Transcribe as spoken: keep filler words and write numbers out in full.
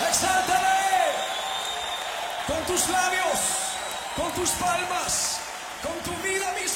Exáltale con tus labios, con tus palmas, con tu vida misma.